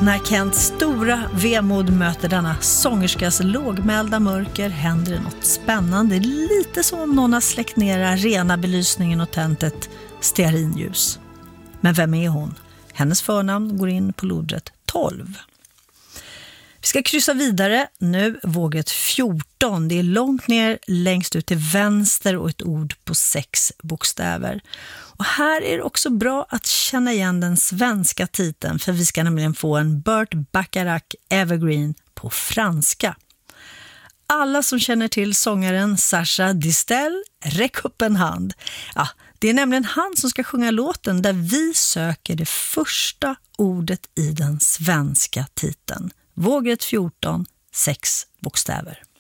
När Kents stora vemod möter denna sångerskas lågmälda mörker händer det något spännande. Lite som om någon har släckt ner rena belysningen och tänt ett stearinljus. Men vem är hon? Hennes förnamn går in på lodret 12. Vi ska kryssa vidare nu, våget 14. Det är långt ner, längst ut till vänster och ett ord på 6 bokstäver. Och här är det också bra att känna igen den svenska titeln, för vi ska nämligen få en Burt Bacharach Evergreen på franska. Alla som känner till sångaren Sacha Distel, räck upp en hand. Ja, det är nämligen han som ska sjunga låten där vi söker det första ordet i den svenska titeln. Våget 14, 6 bokstäver.